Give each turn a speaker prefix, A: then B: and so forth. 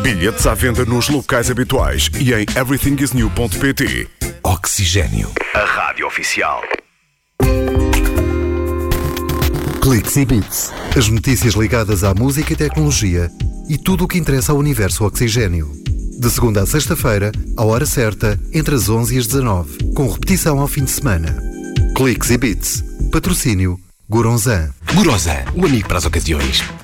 A: Bilhetes à venda nos locais habituais e em everythingisnew.pt.
B: Oxigênio.
A: A rádio oficial.
C: Cliques e Beats. As notícias ligadas à música e tecnologia e tudo o que interessa ao universo Oxigênio. De segunda a sexta-feira, à hora certa, entre as 11 e as 19, com repetição ao fim de semana. Cliques e Beats. Patrocínio Goronzan.
B: Goronzan, o amigo para as ocasiões.